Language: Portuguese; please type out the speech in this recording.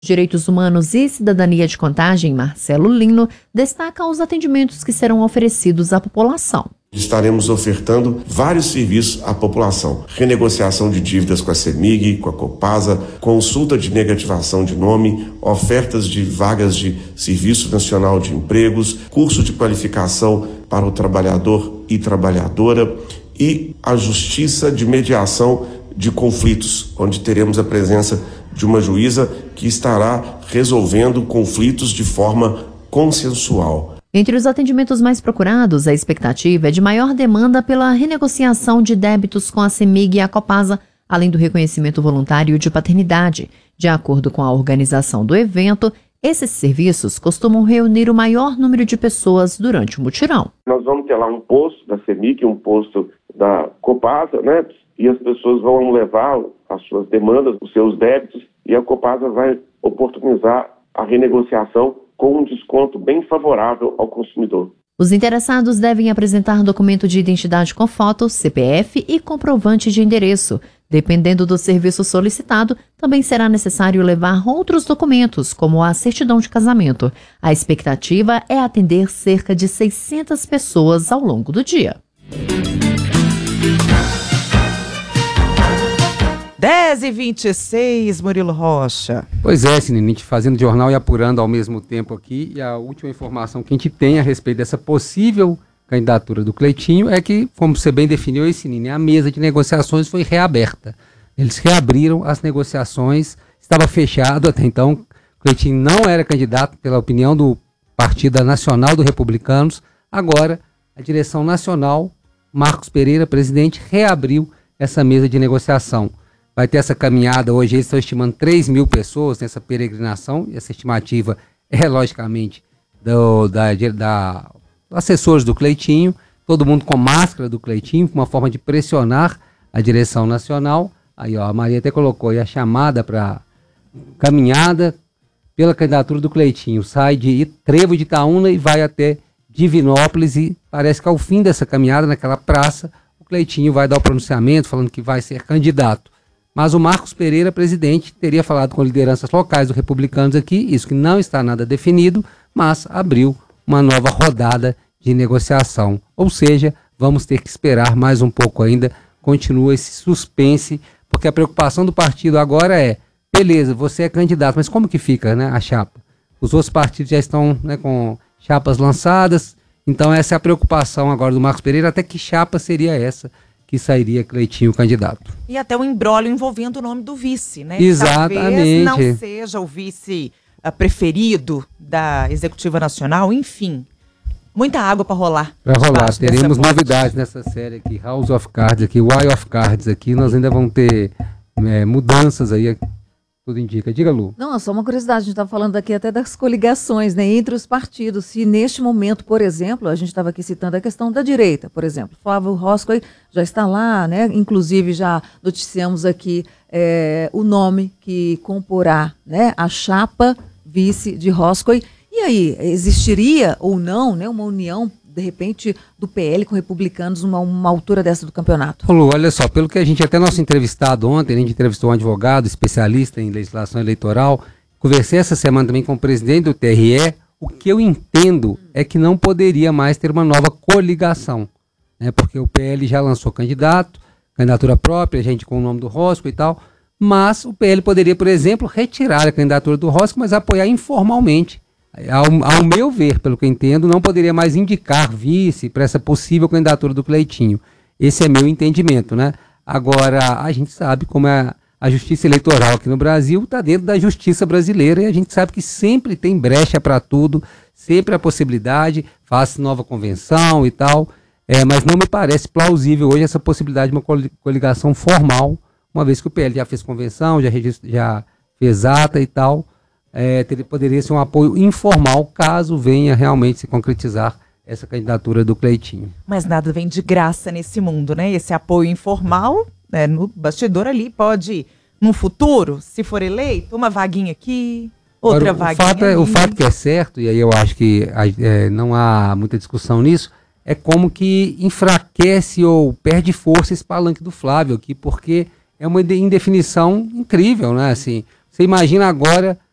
Direitos Humanos e Cidadania de Contagem, Marcelo Lino, destaca os atendimentos que serão oferecidos à população. Estaremos ofertando vários serviços à população: renegociação de dívidas com a CEMIG, com a Copasa, consulta de negativação de nome, ofertas de vagas de Serviço Nacional de Empregos, curso de qualificação para o trabalhador e trabalhadora e a justiça de mediação de conflitos, onde teremos a presença de uma juíza que estará resolvendo conflitos de forma consensual. Entre os atendimentos mais procurados, a expectativa é de maior demanda pela renegociação de débitos com a CEMIG e a Copasa, além do reconhecimento voluntário de paternidade. De acordo com a organização do evento, esses serviços costumam reunir o maior número de pessoas durante o mutirão. Nós vamos ter lá um posto da CEMIG, um posto da Copasa, né? E as pessoas vão levar as suas demandas, os seus débitos, e a Copasa vai oportunizar a renegociação com um desconto bem favorável ao consumidor. Os interessados devem apresentar documento de identidade com foto, CPF e comprovante de endereço. Dependendo do serviço solicitado, também será necessário levar outros documentos, como a certidão de casamento. A expectativa é atender cerca de 600 pessoas ao longo do dia. 10h26, Murilo Rocha. Pois é, Sinine, a gente fazendo jornal e apurando ao mesmo tempo aqui, e a última informação que a gente tem a respeito dessa possível candidatura do Cleitinho é que, como você bem definiu aí, Sinine, a mesa de negociações foi reaberta. Eles reabriram as negociações, estava fechado até então, Cleitinho não era candidato pela opinião do Partido Nacional dos Republicanos, agora a direção nacional, Marcos Pereira, presidente, reabriu essa mesa de negociação. Vai ter essa caminhada, hoje eles estão estimando 3 mil pessoas nessa peregrinação, e essa estimativa é, logicamente, da assessores do Cleitinho, todo mundo com máscara do Cleitinho, uma forma de pressionar a direção nacional. Aí, ó, a Maria até colocou aí a chamada para caminhada pela candidatura do Cleitinho. Sai de Trevo de Itaúna e vai até Divinópolis, e parece que ao fim dessa caminhada, naquela praça, o Cleitinho vai dar o pronunciamento falando que vai ser candidato. Mas o Marcos Pereira, presidente, teria falado com lideranças locais dos republicanos aqui, isso que não está nada definido, mas abriu uma nova rodada de negociação. Ou seja, vamos ter que esperar mais um pouco ainda, continua esse suspense, porque a preocupação do partido agora é, beleza, você é candidato, mas como que fica, né, a chapa? Os outros partidos já estão, né, com chapas lançadas, então essa é a preocupação agora do Marcos Pereira, até que chapa seria essa que sairia Cleitinho candidato. E até o imbróglio envolvendo o nome do vice, né? Exatamente. Talvez não seja o vice preferido da Executiva Nacional, enfim. Muita água para rolar. Para rolar, teremos novidades nessa série aqui, House of Cards aqui, Why of Cards aqui, nós ainda vamos ter mudanças aí, tudo indica. Diga, Lu. Não, só uma curiosidade, a gente estava falando aqui até das coligações, né, entre os partidos. Se neste momento, por exemplo, a gente estava aqui citando a questão da direita, por exemplo, Flávio Roscoe já está lá, né, inclusive já noticiamos aqui o nome que comporá, né, a chapa vice de Roscoe. E aí, existiria ou não, né, uma união, de repente, do PL com republicanos uma altura dessa do campeonato? Lu, olha só, pelo que a gente, até nosso entrevistado ontem, a gente entrevistou um advogado especialista em legislação eleitoral, conversei essa semana também com o presidente do TRE, o que eu entendo é que não poderia mais ter uma nova coligação, né, porque o PL já lançou candidatura própria, a gente com o nome do Roscoe e tal, mas o PL poderia, por exemplo, retirar a candidatura do Roscoe, mas apoiar informalmente. Ao meu ver, pelo que eu entendo, não poderia mais indicar vice para essa possível candidatura do Cleitinho. Esse é meu entendimento, né? Agora, a gente sabe como é a justiça eleitoral aqui no Brasil, está dentro da justiça brasileira, e a gente sabe que sempre tem brecha para tudo, sempre a possibilidade, faz nova convenção e tal, mas não me parece plausível hoje essa possibilidade de uma coligação formal, uma vez que o PL já fez convenção, já fez ata e tal. Poderia ser um apoio informal caso venha realmente se concretizar essa candidatura do Cleitinho. Mas nada vem de graça nesse mundo, né? Esse apoio informal, no bastidor ali, pode, no futuro, se for eleito, uma vaguinha aqui, outra vaguinha ali. O fato que é certo, e aí eu acho que não há muita discussão nisso, é como que enfraquece ou perde força esse palanque do Flávio aqui, porque é uma indefinição incrível, né? Assim, você imagina agora